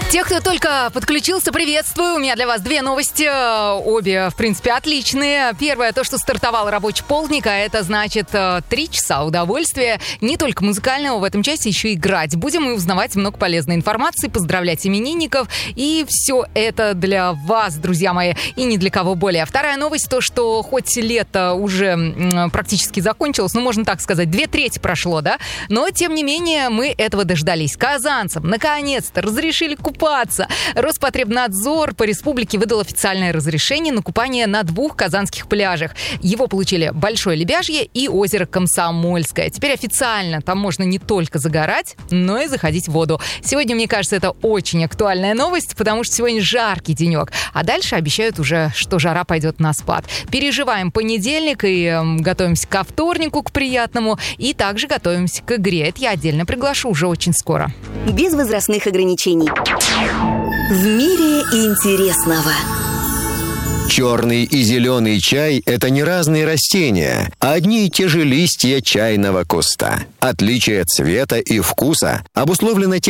Тех, кто только подключился, приветствую. У меня для вас две новости. Обе, в принципе, отличные. Первое, то, что стартовал рабочий полдник, а это значит 3 часа удовольствия. Не только музыкального, в этом часе еще играть. Будем и узнавать много полезной информации, поздравлять именинников. И все это для вас, друзья мои, и ни для кого более. Вторая новость, то, что хоть лето уже практически закончилось, ну, можно так сказать, 2/3 прошло, да? Но, тем не менее, мы этого дождались. Казанцам, наконец-то, разрешили купаться. Роспотребнадзор по республике выдал официальное разрешение на купание на 2 казанских пляжах. Его получили Большое Лебяжье и озеро Комсомольское. Теперь официально там можно не только загорать, но и заходить в воду. Сегодня, мне кажется, это очень актуальная новость, потому что сегодня жаркий денек. А дальше обещают уже, что жара пойдет на спад. Переживаем понедельник и готовимся ко вторнику, к приятному. И также готовимся к игре. Это я отдельно приглашу уже очень скоро. Без возрастных ограничений. В мире интересного. Черный и зеленый чай – это не разные растения, а одни и те же листья чайного куста. Отличие цвета и вкуса обусловлено тем,